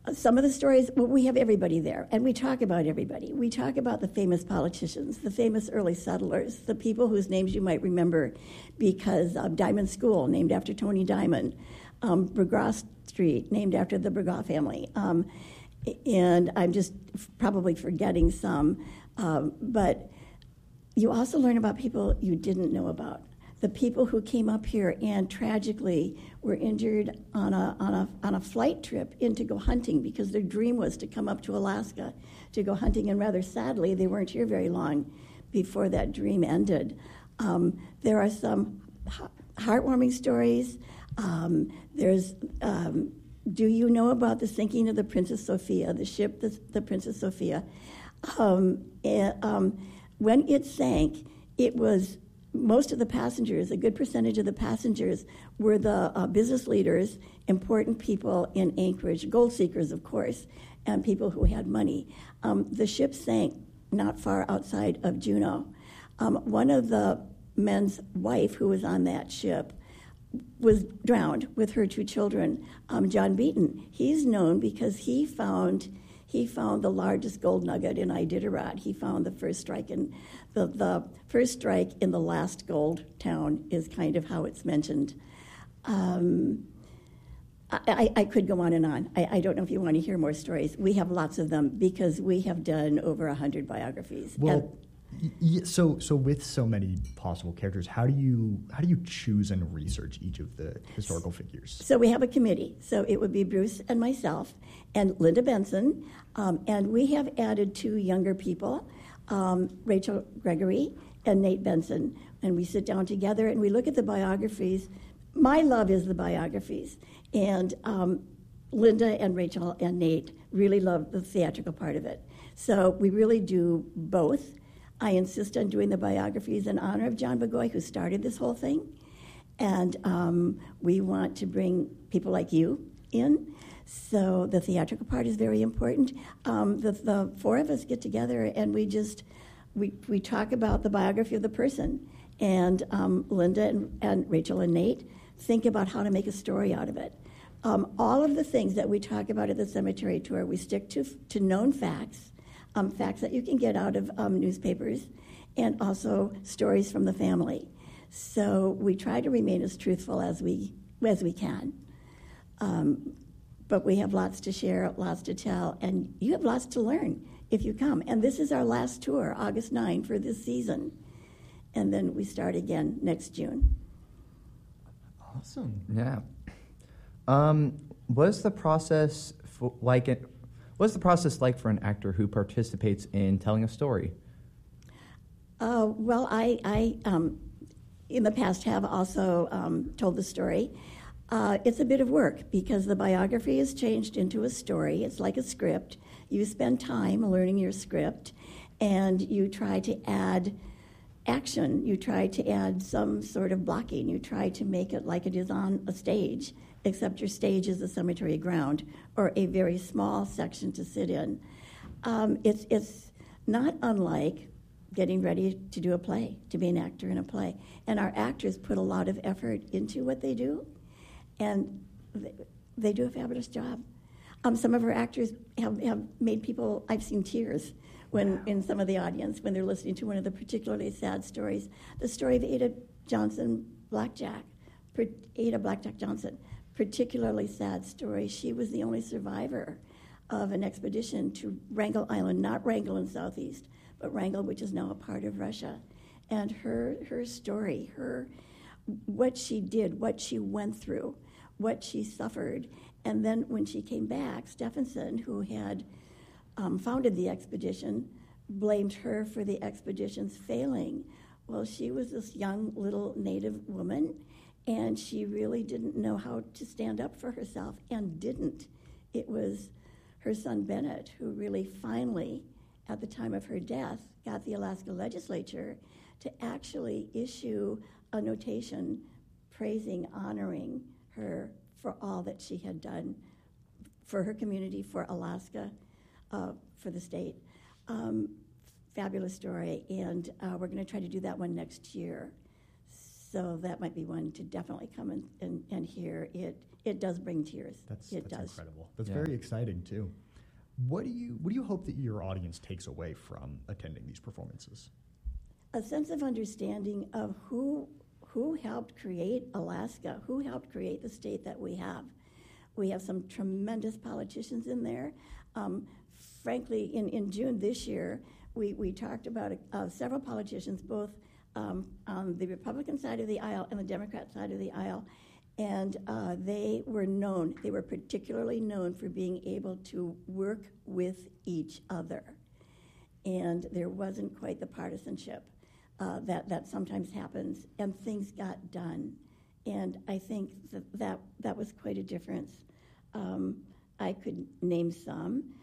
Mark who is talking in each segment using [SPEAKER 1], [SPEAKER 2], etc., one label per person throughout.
[SPEAKER 1] some of the stories, well, we have everybody there, and we talk about everybody. We talk about the famous politicians, the famous early settlers, the people whose names you might remember because Diamond School, named after Tony Diamond, Burgos Street, named after the Burgos family. And I'm just probably forgetting some. But you also learn about people you didn't know about. The people who came up here and tragically were injured on a flight trip in to go hunting because their dream was to come up to Alaska to go hunting, and rather sadly, they weren't here very long before that dream ended. There are some heartwarming stories. There's, do you know about the sinking of the Princess Sophia, the ship, the Princess Sophia? When it sank, it was most of the passengers, a good percentage of the passengers, were the business leaders, important people in Anchorage, gold seekers, of course, and people who had money. The ship sank not far outside of Juneau. One of the men's wife who was on that ship was drowned with her 2 children, John Beaton. He's known because he found the largest gold nugget in Iditarod. He found the first strike, and the first strike in the last gold town is kind of how it's mentioned. I could go on and on. I don't know if you want to hear more stories. We have lots of them because we have done over 100 biographies.
[SPEAKER 2] Well, so with so many possible characters, how do you choose and research each of the historical figures?
[SPEAKER 1] So we have a committee. So it would be Bruce and myself and Linda Benson, and we have added 2 younger people, Rachel Gregory and Nate Benson, and we sit down together and we look at the biographies. My love is the biographies, and Linda and Rachel and Nate really love the theatrical part of it. So we really do both. I insist on doing the biographies in honor of John Burgoyne, who started this whole thing, and we want to bring people like you in. So the theatrical part is very important. The 4 of us get together and we talk about the biography of the person, and Linda and Rachel and Nate think about how to make a story out of it. All of the things that we talk about at the cemetery tour, we stick to known facts. Facts that you can get out of newspapers, and also stories from the family. So we try to remain as truthful as we can. But we have lots to share, lots to tell, and you have lots to learn if you come. And this is our last tour, August 9, for this season. And then we start again next June.
[SPEAKER 3] Awesome. Yeah. What's the process like for an actor who participates in telling a story?
[SPEAKER 1] Well, I in the past have also told the story. It's a bit of work because the biography is changed into a story. It's like a script. You spend time learning your script, and you try to add action. You try to add some sort of blocking. You try to make it like it is on a stage, except your stage is the cemetery ground or a very small section to sit in. It's not unlike getting ready to do a play, to be an actor in a play. And our actors put a lot of effort into what they do, and they do a fabulous job. Some of our actors have made people, I've seen tears when in some of the audience when they're listening to one of the particularly sad stories. The story of Ada Blackjack Johnson, particularly sad story. She was the only survivor of an expedition to Wrangel Island, not Wrangel in Southeast, but Wrangel, which is now a part of Russia. And her story, what she did, what she went through, what she suffered. And then when she came back, Stephenson, who had founded the expedition, blamed her for the expedition's failing. Well, she was this young little native woman, and she really didn't know how to stand up for herself, and didn't. It was her son Bennett who really finally, at the time of her death, got the Alaska legislature to actually issue a notation praising, honoring her for all that she had done for her community, for Alaska, for the state. Fabulous story, and we're going to try to do that one next year. So So that might be one to definitely come and hear. It does bring tears.
[SPEAKER 2] That's
[SPEAKER 1] it does.
[SPEAKER 2] incredible. That's
[SPEAKER 3] Yeah.
[SPEAKER 2] very exciting too. What do you hope that your audience takes away from attending these performances?
[SPEAKER 1] A sense of understanding of who helped create Alaska, who helped create the state that we have. We have some tremendous politicians in there. Frankly, in June this year, we talked about several politicians, both on the Republican side of the aisle and the Democrat side of the aisle, and they were particularly known for being able to work with each other. And there wasn't quite the partisanship that sometimes happens, and things got done. And I think that was quite a difference. I could name some.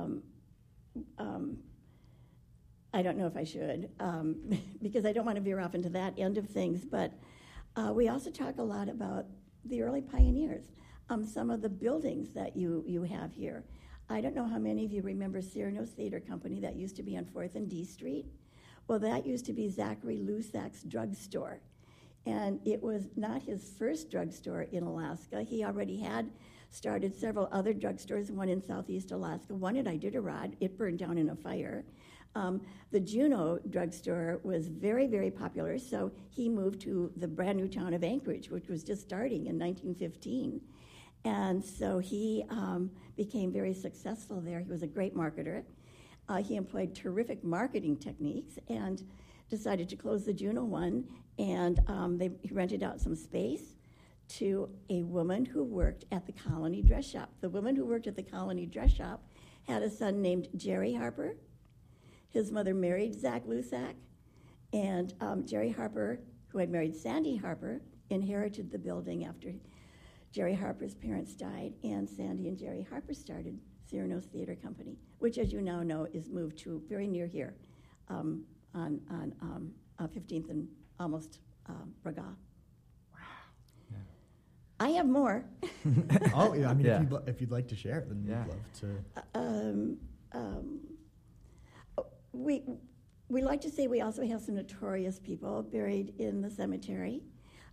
[SPEAKER 1] I don't know if I should, because I don't want to veer off into that end of things, but we also talk a lot about the early pioneers, some of the buildings that you have here. I don't know how many of you remember Cyrano's Theater Company that used to be on 4th and D Street. Well, that used to be Zachary Lusak's drugstore. And it was not his first drugstore in Alaska. He already had started several other drugstores, one in southeast Alaska, one at Iditarod. It burned down in a fire. The Juneau drugstore was very, very popular, so he moved to the brand new town of Anchorage, which was just starting in 1915. And so he became very successful there. He was a great marketer. He employed terrific marketing techniques and decided to close the Juneau one, and he rented out some space to a woman who worked at the Colony Dress Shop. The woman who worked at the Colony Dress Shop had a son named Jerry Harper. His mother married Zach Lusak, and Jerry Harper, who had married Sandy Harper, inherited the building after Jerry Harper's parents died, and Sandy and Jerry Harper started Cyrano's Theater Company, which, as you now know, is moved to very near here on 15th and almost Braga.
[SPEAKER 2] Wow.
[SPEAKER 3] Yeah.
[SPEAKER 1] I have more.
[SPEAKER 2] Oh, yeah. I mean,
[SPEAKER 3] Yeah.
[SPEAKER 2] if you'd like to share, then
[SPEAKER 3] Yeah.
[SPEAKER 2] we'd love to.
[SPEAKER 1] We like to say we also have some notorious people buried in the cemetery.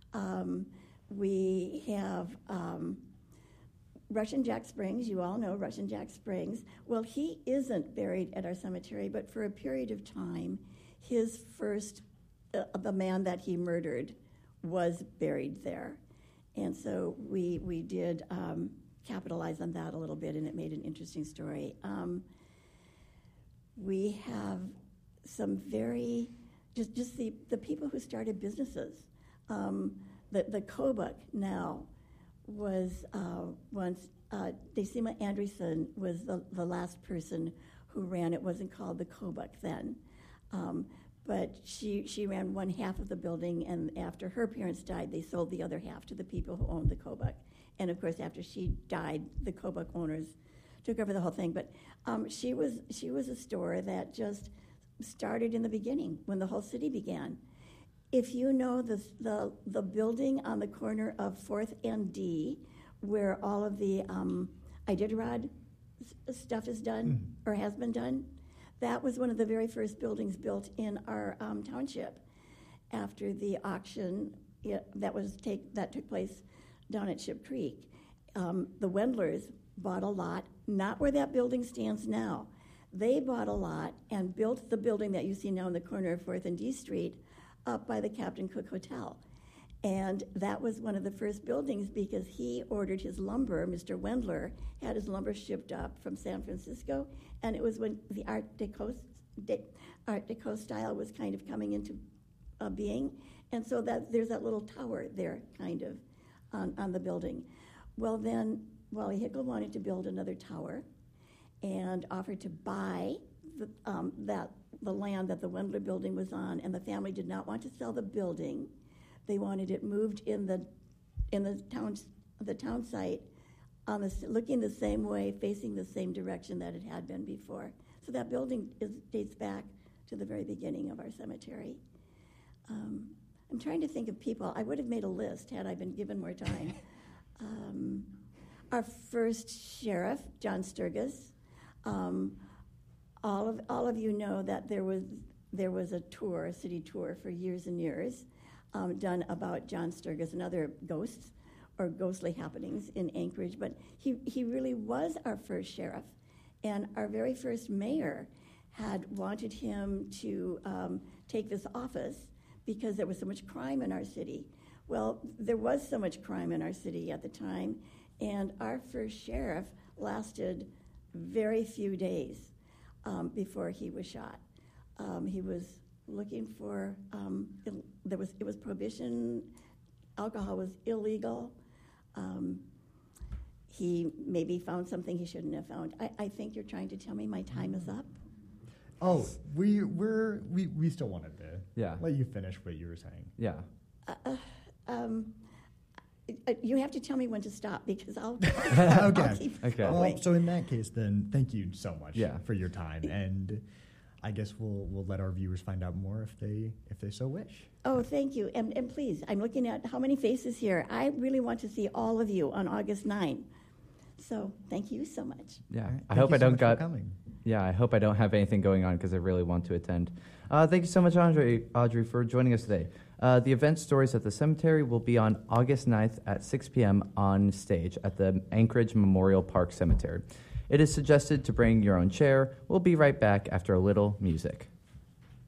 [SPEAKER 1] We have Russian Jack Springs. You all know Russian Jack Springs. Well, he isn't buried at our cemetery, but for a period of time, his first, the man that he murdered, was buried there. And so we did capitalize on that a little bit, and it made an interesting story. We have some very, just the people who started businesses. The Kobuk now was once, Decima Anderson was the last person who ran. It wasn't called the Kobuk then. But she ran one half of the building, and after her parents died, they sold the other half to the people who owned the Kobuk. And of course, after she died, the Kobuk owners took over the whole thing. But she was a store that just started in the beginning when the whole city began. If you know the building on the corner of 4th and D, where all of the Iditarod stuff is done or has been done, that was one of the very first buildings built in our township after the auction that took place down at Ship Creek. The Wendlers bought a lot, not where that building stands now. They bought a lot and built the building that you see now in the corner of 4th and D Street up by the Captain Cook Hotel. And that was one of the first buildings because he ordered his lumber. Mr. Wendler had his lumber shipped up from San Francisco, and it was when the Art Deco style was kind of coming into being. And so there's that little tower there kind of on the building. Well, then Wally Hickel wanted to build another tower and offered to buy the land that the Wendler building was on, and the family did not want to sell the building. They wanted it moved in the town site, looking the same way, facing the same direction that it had been before. So that building dates back to the very beginning of our cemetery. I'm trying to think of people. I would have made a list had I been given more time. Our first sheriff, John Sturgis. All of you know that there was a tour, a city tour, for years and years. done about John Sturgis and other ghosts or ghostly happenings in Anchorage, but he really was our first sheriff. And our very first mayor had wanted him to take this office because there was so much crime in our city. Well, there was so much crime in our city at the time, and our first sheriff lasted very few days before he was shot. He was looking for, it was prohibition, alcohol was illegal. He maybe found something he shouldn't have found. I think you're trying to tell me my time is up.
[SPEAKER 2] Oh, we still wanted to let you finish what you were saying.
[SPEAKER 3] Yeah.
[SPEAKER 1] You have to tell me when to stop because I'll keep
[SPEAKER 3] Okay.
[SPEAKER 1] going.
[SPEAKER 2] Well, so in that case, then thank you so much
[SPEAKER 3] Yeah.
[SPEAKER 2] for your time, and I guess we'll let our viewers find out more if they so wish.
[SPEAKER 1] Oh, thank you. And please, I'm looking at how many faces here. I really want to see all of you on August 9. So thank you so much.
[SPEAKER 3] Yeah.
[SPEAKER 2] All right.
[SPEAKER 3] I
[SPEAKER 2] Thank
[SPEAKER 3] hope
[SPEAKER 2] you
[SPEAKER 3] I
[SPEAKER 2] so
[SPEAKER 3] don't
[SPEAKER 2] much for
[SPEAKER 3] got.
[SPEAKER 2] coming.
[SPEAKER 3] Yeah, I hope I don't have anything going on because I really want to attend. Thank you so much, Audrey, for joining us today. The event Stories at the Cemetery will be on August 9th at 6 p.m. on stage at the Anchorage Memorial Park Cemetery. It is suggested to bring your own chair. We'll be right back after a little music.